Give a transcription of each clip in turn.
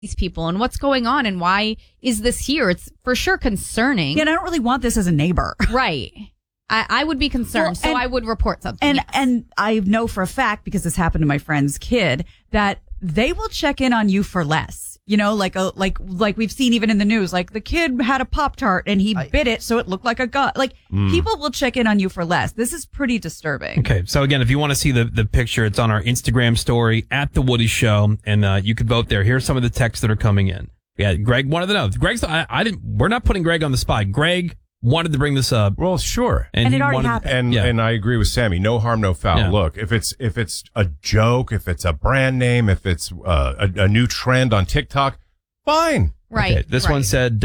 these people and what's going on and why is this here? It's for sure concerning. Yeah, and I don't really want this as a neighbor. Right. I would be concerned, so I would report something. And I know for a fact, because this happened to my friend's kid, that they will check in on you for less. You know, like we've seen even in the news, like the kid had a Pop-Tart and he bit it so it looked like a gun. Like people will check in on you for less. This is pretty disturbing. Okay, so again, if you want to see the picture, it's on our Instagram story at The Woody Show, and you can vote there. Here's some of the texts that are coming in. Yeah, Greg wanted to know. We're not putting Greg on the spot. Greg wanted to bring this up. Well, sure. And it already happened. And I agree with Sammy. No harm, no foul. Yeah. Look, if it's a joke, if it's a brand name, if it's a new trend on TikTok, fine. Right. Okay, this one said,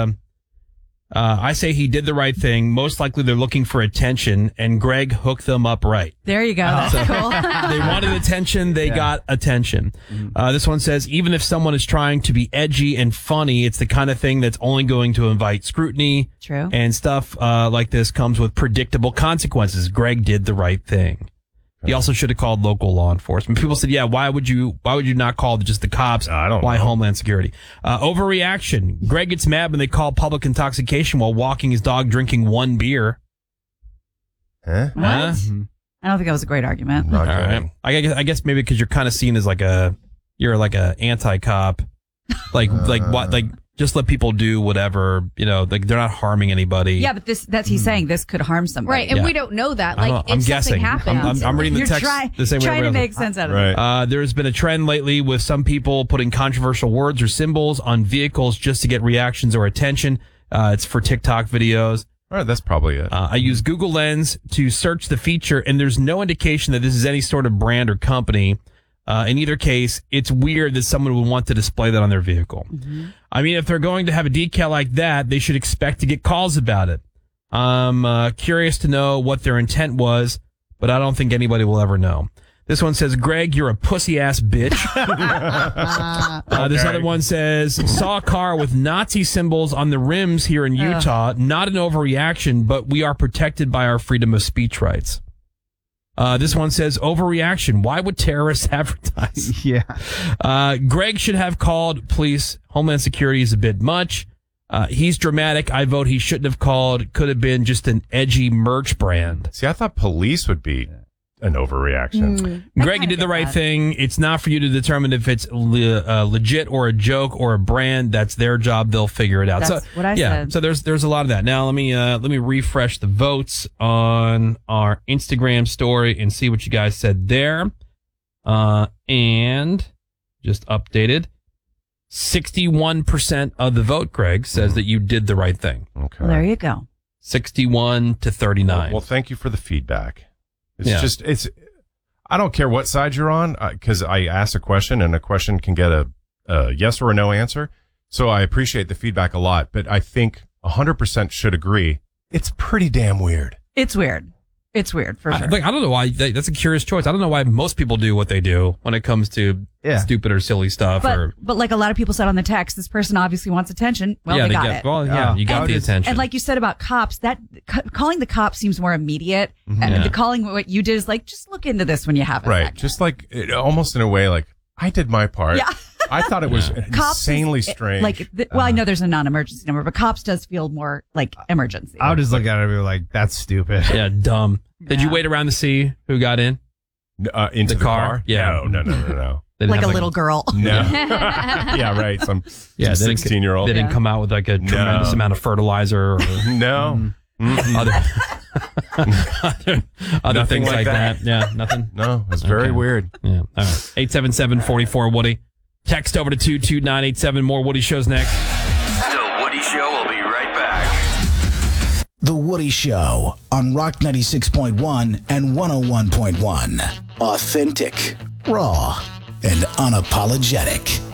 I say he did the right thing. Most likely they're looking for attention, and Greg hooked them up right. There you go. That's cool. They wanted attention. They got attention. This one says, even if someone is trying to be edgy and funny, it's the kind of thing that's only going to invite scrutiny. True. And stuff like this comes with predictable consequences. Greg did the right thing. He also should have called local law enforcement. People said, yeah, why would you not call just the cops? I don't Why know. Homeland Security? Overreaction. Greg gets mad when they call public intoxication while walking his dog drinking one beer. Huh? What? I don't think that was a great argument. Not All good. right. I guess maybe because you're kind of seen as you're like a anti-cop, like just let people do whatever, like they're not harming anybody. Yeah, but he's saying this could harm somebody. Right, and Yeah. we don't know that. I don't Like, know. I'm if guessing. something happens. I'm reading the You're text the same way trying to everybody make else. sense out of Right. it. There's been a trend lately with some people putting controversial words or symbols on vehicles just to get reactions or attention. It's for TikTok videos. All right, that's probably it. I use Google Lens to search the feature, and there's no indication that this is any sort of brand or company. In either case, it's weird that someone would want to display that on their vehicle. I mean, if they're going to have a decal like that, they should expect to get calls about it. I'm curious to know what their intent was, but I don't think anybody will ever know. This one says, Greg, you're a pussy-ass bitch. This other one says, saw a car with Nazi symbols on the rims here in Utah. Not an overreaction, but we are protected by our freedom of speech rights. This one says, overreaction. Why would terrorists advertise? Yeah. Greg should have called police. Homeland Security is a bit much. He's dramatic. I vote he shouldn't have called. Could have been just an edgy merch brand. See, I thought police would be an overreaction. Greg, you did the right thing. It's not for you to determine if it's legit or a joke or a brand. That's their job. They'll figure it out. That's what I said. So there's a lot of that. Now let me refresh the votes on our Instagram story and see what you guys said there. And just updated. 61% of the vote, Greg, says that you did the right thing. Okay. Well, there you go. 61 to 39. Well, thank you for the feedback. I don't care what side you're on, because I asked a question and a question can get a yes or a no answer. So I appreciate the feedback a lot, but I think 100% should agree. It's pretty damn weird. It's weird. It's weird, for sure. I don't know why. That's a curious choice. I don't know why most people do what they do when it comes to stupid or silly stuff. But like a lot of people said on the text, this person obviously wants attention. Well, they got it. Well, yeah, you got the attention. And like you said about cops, that calling the cops seems more immediate. And the calling what you did is like, just look into this when you have it. Right. Just like, almost in a way, like, I did my part. Yeah. I thought it was insanely strange. I know there's a non-emergency number, but cops does feel more like emergency. I'll just look at it and be like, that's stupid. Yeah, dumb. Did you wait around to see who got in? Into the car? Yeah. No. Like a little girl. No. Yeah, right. Some they didn't- 16-year-old. They didn't come out with like a tremendous amount of fertilizer or No. other Nothing things like like that. that. Yeah, nothing. No, it's very weird. Yeah. All right. 877-44-WOODY. Text over to 22987. More Woody shows next. The Woody Show will be right back. The Woody Show on Rock 96.1 and 101.1. Authentic, raw, and unapologetic.